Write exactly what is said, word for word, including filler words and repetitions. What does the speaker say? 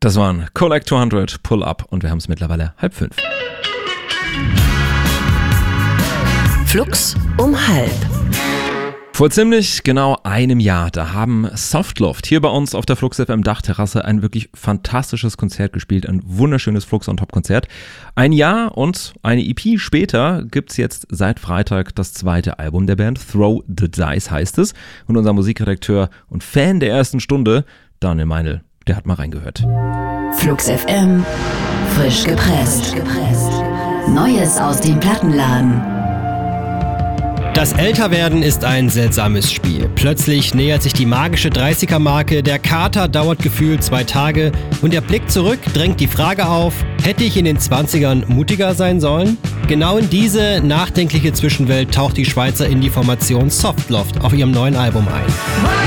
Das waren Collect zweihundert, Pull Up und wir haben es mittlerweile halb fünf. Flux um halb. Vor ziemlich genau einem Jahr, da haben Softloft hier bei uns auf der Flux F M Dachterrasse ein wirklich fantastisches Konzert gespielt, ein wunderschönes Flux on Top Konzert. Ein Jahr und eine E P später gibt's jetzt seit Freitag das zweite Album der Band, Throw the Dice heißt es. Und unser Musikredakteur und Fan der ersten Stunde, Daniel Meinl, der hat mal reingehört. Flux F M, frisch gepresst. Neues aus dem Plattenladen. Das Älterwerden ist ein seltsames Spiel. Plötzlich nähert sich die magische dreißiger-Marke, der Kater dauert gefühlt zwei Tage und der Blick zurück drängt die Frage auf, hätte ich in den zwanzigern mutiger sein sollen? Genau in diese nachdenkliche Zwischenwelt taucht die Schweizer Indie-Formation Softloft auf ihrem neuen Album ein.